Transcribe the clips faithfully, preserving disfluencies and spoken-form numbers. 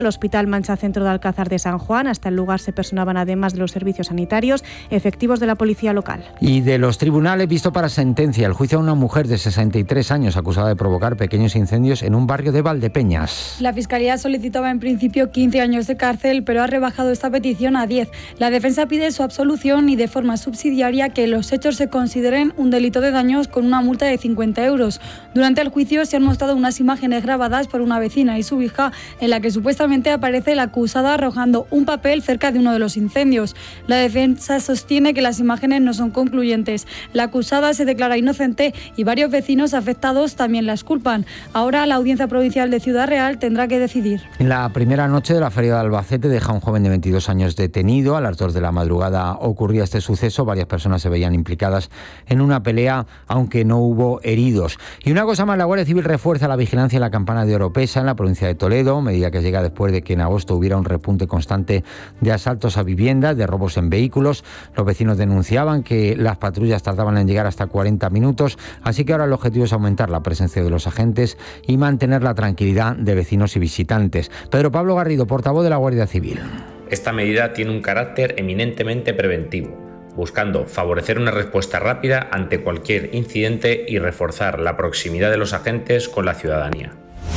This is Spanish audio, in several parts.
El Hospital Mancha Centro de Alcázar de San Juan. Hasta el lugar se personaban, además de los servicios sanitarios, efectivos de la policía local. Y de los tribunales, visto para sentencia el juicio a una mujer de sesenta y tres años acusada de provocar pequeños incendios en un barrio de Valdepeñas. La Fiscalía solicitaba en principio quince años de cárcel, pero ha rebajado esta petición a diez. La defensa pide su absolución y de forma subsidiaria que los hechos se consideren un delito de daños con una multa de cincuenta euros. Durante el juicio se han mostrado unas imágenes grabadas por una vecina y su hija en la que supuestamente aparece la acusada arrojando un papel cerca de uno de los incendios. La defensa sostiene que las imágenes no son concluyentes. La acusada se declara inocente y varios vecinos afectados también la exculpan. Ahora la Audiencia Provincial de Ciudad Real tendrá que decidir. En la primera noche de la Feria de Albacete deja a un joven de veintidós años detenido. A las dos de la madrugada ocurría este suceso. Varias personas se veían implicadas en una pelea, aunque no hubo heridos. Y una cosa más, la Guardia Civil refuerza la vigilancia en la Campana de Oropesa, en la provincia de Toledo, medida que llega después de que en agosto hubiera un repunte constante de asaltos a viviendas, de robos en vehículos. Los vecinos denunciaban que las patrullas tardaban en llegar hasta cuarenta minutos, así que ahora el objetivo es aumentar la presencia de los agentes y mantener la tranquilidad de vecinos y visitantes. Pedro Pablo Garrido, portavoz de la Guardia Civil. Esta medida tiene un carácter eminentemente preventivo, buscando favorecer una respuesta rápida ante cualquier incidente y reforzar la proximidad de los agentes con la ciudadanía.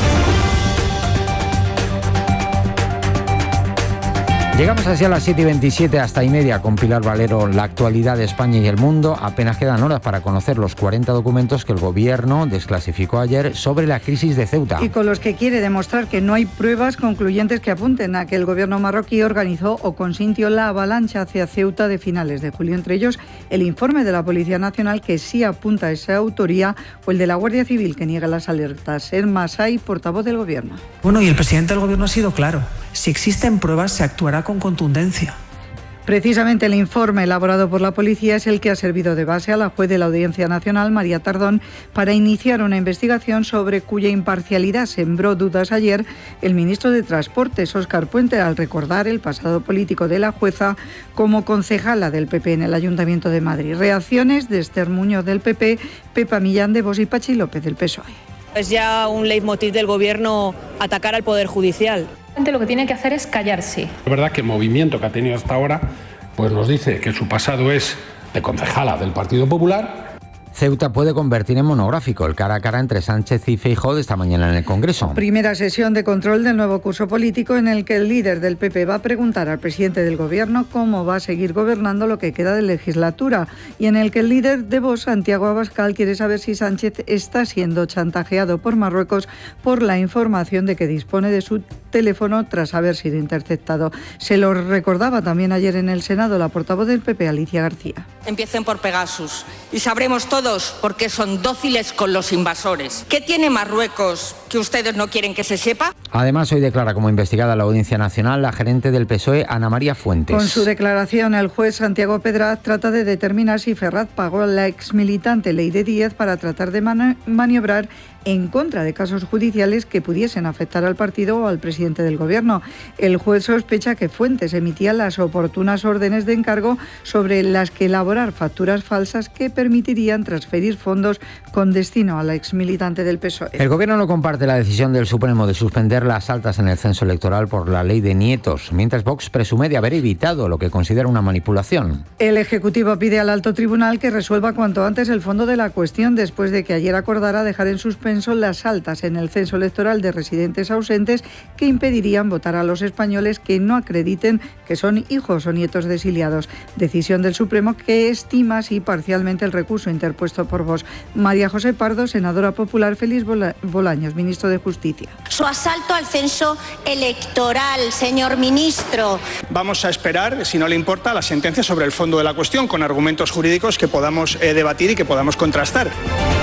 Llegamos así a las siete y veintisiete, hasta y media con Pilar Valero, la actualidad de España y el mundo. Apenas quedan horas para conocer los cuarenta documentos que el Gobierno desclasificó ayer sobre la crisis de Ceuta. Y con los que quiere demostrar que no hay pruebas concluyentes que apunten a que el Gobierno marroquí organizó o consintió la avalancha hacia Ceuta de finales de julio. Entre ellos, el informe de la Policía Nacional que sí apunta a esa autoría, o el de la Guardia Civil que niega las alertas. El Masai, portavoz del Gobierno. Bueno, y el presidente del Gobierno ha sido claro. Si existen pruebas, se actuará con contundencia. Precisamente el informe elaborado por la policía es el que ha servido de base a la juez de la Audiencia Nacional, María Tardón, para iniciar una investigación sobre cuya imparcialidad sembró dudas ayer el ministro de Transportes, Óscar Puente, al recordar el pasado político de la jueza como concejala del P P en el Ayuntamiento de Madrid. Reacciones de Esther Muñoz del P P, Pepa Millán de Vox y Pachi López del P S O E. Es ya un leitmotiv del Gobierno atacar al Poder Judicial. Lo que tiene que hacer es callarse. Es verdad que el movimiento que ha tenido hasta ahora pues nos dice que su pasado es de concejala del Partido Popular. Ceuta puede convertir en monográfico el cara a cara entre Sánchez y Feijóo de esta mañana en el Congreso. Primera sesión de control del nuevo curso político en el que el líder del P P va a preguntar al presidente del Gobierno cómo va a seguir gobernando lo que queda de legislatura, y en el que el líder de Vox, Santiago Abascal, quiere saber si Sánchez está siendo chantajeado por Marruecos por la información de que dispone de su teléfono tras haber sido interceptado. Se lo recordaba también ayer en el Senado la portavoz del P P, Alicia García. Empiecen por Pegasus y sabremos todo por qué son dóciles con los invasores. ¿Qué tiene Marruecos que ustedes no quieren que se sepa? Además, hoy declara como investigada la Audiencia Nacional la gerente del P S O E, Ana María Fuentes. Con su declaración, el juez Santiago Pedraz trata de determinar si Ferraz pagó a la exmilitante Leire Díez para tratar de mani- maniobrar en contra de casos judiciales que pudiesen afectar al partido o al presidente del Gobierno. El juez sospecha que Fuentes emitía las oportunas órdenes de encargo sobre las que elaborar facturas falsas que permitirían transferir fondos con destino a la exmilitante del P S O E. El Gobierno no comparte la decisión del Supremo de suspender las altas en el censo electoral por la ley de nietos, mientras Vox presume de haber evitado lo que considera una manipulación. El Ejecutivo pide al Alto Tribunal que resuelva cuanto antes el fondo de la cuestión, después de que ayer acordara dejar en suspenso las altas en el censo electoral de residentes ausentes que impedirían votar a los españoles que no acrediten que son hijos o nietos de exiliados. Decisión del Supremo que estima así parcialmente el recurso interpuesto por Vox. María José Pardo, senadora popular. Félix Bolaños, ministro de Justicia. Su asalto al censo electoral, señor ministro. Vamos a esperar, si no le importa, la sentencia sobre el fondo de la cuestión, con argumentos jurídicos que podamos eh, debatir y que podamos contrastar.